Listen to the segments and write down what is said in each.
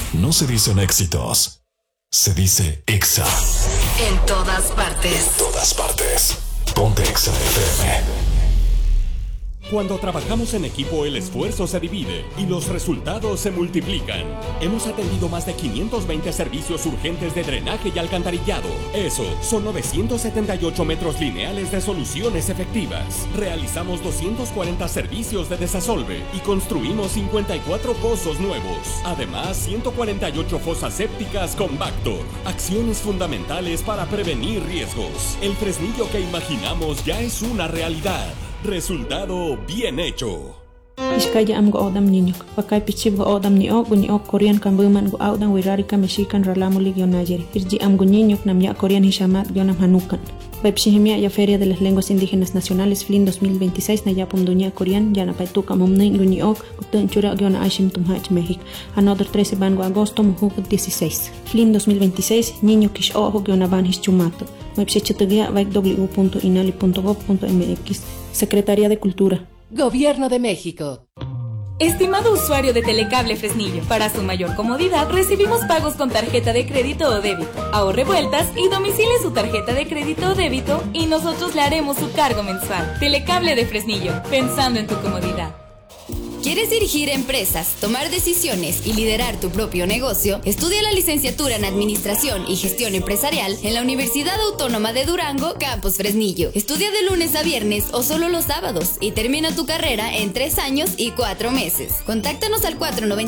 No se dicen éxitos, se dice Exa. En todas partes. En todas partes. Ponte Exa FM. Cuando trabajamos en equipo, el esfuerzo se divide y los resultados se multiplican. Hemos atendido más de 520 servicios urgentes de drenaje y alcantarillado. Eso son 978 metros lineales de soluciones efectivas. Realizamos 240 servicios de desasolve y construimos 54 pozos nuevos. Además, 148 fosas sépticas con Bactor. Acciones fundamentales para prevenir riesgos. El Fresnillo que imaginamos ya es una realidad. Resultado bien hecho. Iskaya am go odam niño. Pakai pichib go odam ni ok Korean kambuman go audan wirarika mexican ralamu ligionayeri. Irji am go niño nam ya Korean hishamat gionam hanukan. Pepsihimia ya Feria de las Lenguas Indígenas Nacionales FLIN 2026 na yapum dunia Korean yana paituka momnin guni ok utun chura giona ashim tumhach México. Another 13 bango agosto mujuk 16. FLIN 2026 niño kish ojo giona van hischumato. Website www.inali.gov.mx. Secretaría de Cultura. Gobierno de México. Estimado usuario de Telecable Fresnillo, para su mayor comodidad recibimos pagos con tarjeta de crédito o débito. Ahorre vueltas y domicile su tarjeta de crédito o débito y nosotros le haremos su cargo mensual. Telecable de Fresnillo, pensando en tu comodidad. ¿Quieres dirigir empresas, tomar decisiones y liderar tu propio negocio? Estudia la licenciatura en Administración y Gestión Empresarial en la Universidad Autónoma de Durango, Campus Fresnillo. Estudia de lunes a viernes o solo los sábados y termina tu carrera en 3 años y 4 meses. Contáctanos al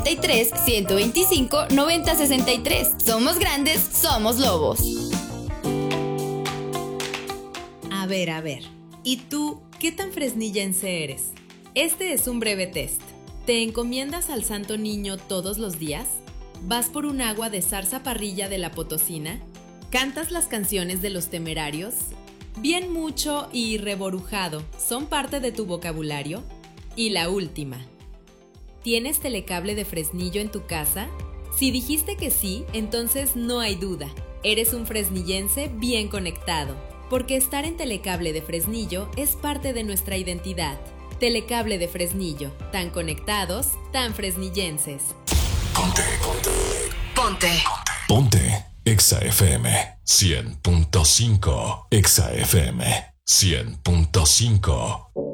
493-125-9063. Somos grandes, somos lobos. A ver. ¿Y tú qué tan fresnillense eres? Este es un breve test. ¿Te encomiendas al Santo Niño todos los días? ¿Vas por un agua de zarza parrilla de la Potosina? ¿Cantas las canciones de los Temerarios? ¿Bien mucho y reborujado son parte de tu vocabulario? Y la última. ¿Tienes telecable de Fresnillo en tu casa? Si dijiste que sí, entonces no hay duda. Eres un fresnillense bien conectado, porque estar en Telecable de Fresnillo es parte de nuestra identidad. Telecable de Fresnillo, tan conectados, tan fresnillenses. Ponte Exa FM 100.5. Exa FM 100.5.